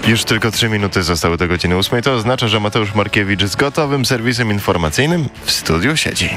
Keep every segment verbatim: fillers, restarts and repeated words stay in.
Już tylko trzy minuty zostały do godziny ósmej. To oznacza, że Mateusz Markiewicz z gotowym serwisem informacyjnym w studiu siedzi.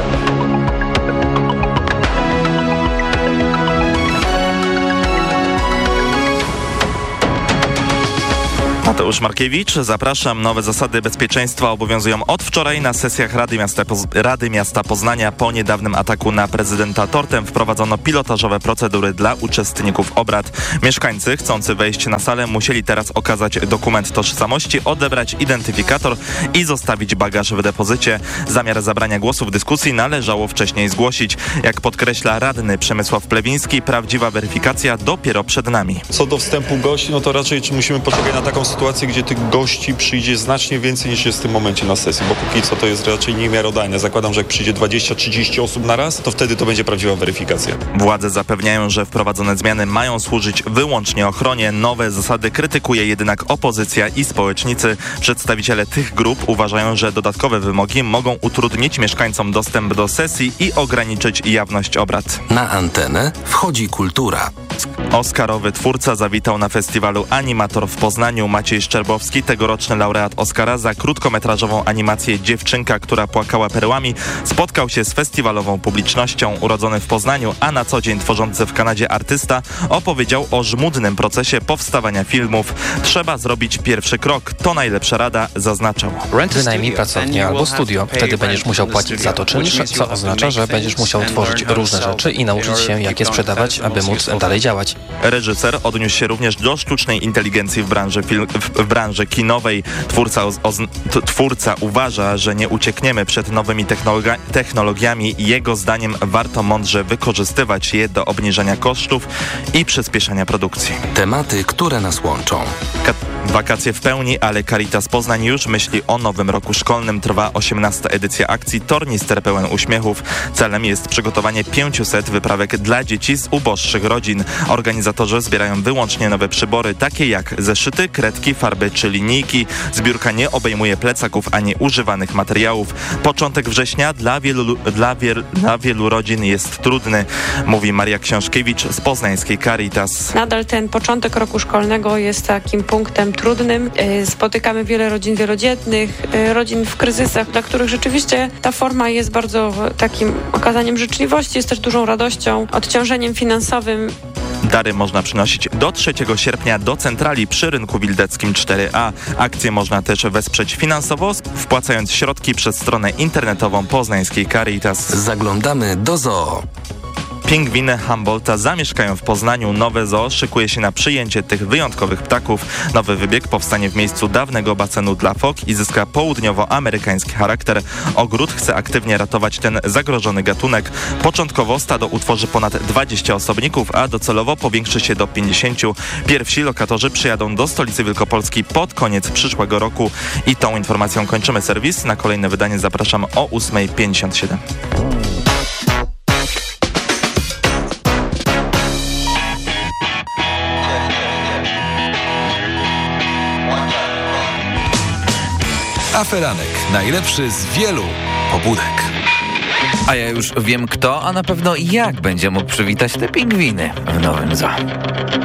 Mateusz Markiewicz, zapraszam. Nowe zasady bezpieczeństwa obowiązują od wczoraj na sesjach Rady Miasta, Poz- Rady Miasta Poznania. Po niedawnym ataku na prezydenta tortem wprowadzono pilotażowe procedury dla uczestników obrad. Mieszkańcy chcący wejść na salę musieli teraz okazać dokument tożsamości, odebrać identyfikator i zostawić bagaż w depozycie. Zamiar zabrania głosu w dyskusji należało wcześniej zgłosić. Jak podkreśla radny Przemysław Plewiński, prawdziwa weryfikacja dopiero przed nami. Co do wstępu gości, no to raczej czy musimy poczekać na taką sytuację, gdzie tych gości przyjdzie znacznie więcej niż jest w tym momencie na sesji, bo póki co to jest raczej niemiarodajne. Zakładam, że jak przyjdzie dwadzieścia trzydzieści osób na raz, to wtedy to będzie prawdziwa weryfikacja. Władze zapewniają, że wprowadzone zmiany mają służyć wyłącznie ochronie. Nowe zasady krytykuje jednak opozycja i społecznicy. Przedstawiciele tych grup uważają, że dodatkowe wymogi mogą utrudnić mieszkańcom dostęp do sesji i ograniczyć jawność obrad. Na antenę wchodzi kultura. Oscarowy twórca zawitał na festiwalu Animator w Poznaniu. Maciej Szczerbowski, tegoroczny laureat Oscara za krótkometrażową animację Dziewczynka, która płakała perłami, spotkał się z festiwalową publicznością. Urodzony w Poznaniu, a na co dzień tworzący w Kanadzie artysta, opowiedział o żmudnym procesie powstawania filmów. Trzeba zrobić pierwszy krok. To najlepsza rada, zaznaczał. Wynajmij pracownię albo studio. Wtedy będziesz musiał płacić za to czynsz, co oznacza, że będziesz musiał tworzyć różne rzeczy i nauczyć się, jak je sprzedawać, aby móc dalej działać. Reżyser odniósł się również do sztucznej inteligencji w branży, film, w, w branży kinowej. Twórca, oz, t, twórca uważa, że nie uciekniemy przed nowymi technologi- technologiami. Jego zdaniem warto mądrze wykorzystywać je do obniżenia kosztów i przyspieszenia produkcji. Tematy, które nas łączą. Ka- wakacje w pełni, ale Caritas Poznań już myśli o nowym roku szkolnym. Trwa osiemnasta edycja akcji Tornister pełen uśmiechów. Celem jest przygotowanie pięciuset wyprawek dla dzieci z uboższych rodzin. Organizatorzy zbierają wyłącznie nowe przybory, takie jak zeszyty, kredki, farby czy linijki. Zbiórka nie obejmuje plecaków ani używanych materiałów. Początek września dla wielu, dla, wiel, dla wielu rodzin jest trudny, mówi Maria Książkiewicz z poznańskiej Caritas. Nadal ten początek roku szkolnego jest takim punktem trudnym. Spotykamy wiele rodzin wielodzietnych, rodzin w kryzysach, dla których rzeczywiście ta forma jest bardzo takim okazaniem życzliwości, jest też dużą radością, odciążeniem finansowym. Dary można przynosić do trzeciego sierpnia do centrali przy rynku Wildeckim cztery A. Akcję można też wesprzeć finansowo, wpłacając środki przez stronę internetową poznańskiej Caritas. Zaglądamy do zoo. Pingwiny Humboldta zamieszkają w Poznaniu. Nowe zoo szykuje się na przyjęcie tych wyjątkowych ptaków. Nowy wybieg powstanie w miejscu dawnego basenu dla fok i zyska południowoamerykański charakter. Ogród chce aktywnie ratować ten zagrożony gatunek. Początkowo stado utworzy ponad dwadzieścia osobników, a docelowo powiększy się do pięćdziesięciu. Pierwsi lokatorzy przyjadą do stolicy Wielkopolski pod koniec przyszłego roku. I tą informacją kończymy serwis. Na kolejne wydanie zapraszam o ósma pięćdziesiąt siedem. Aferanek. Najlepszy z wielu pobudek. A ja już wiem kto, a na pewno jak będzie mógł przywitać te pingwiny w nowym zoo.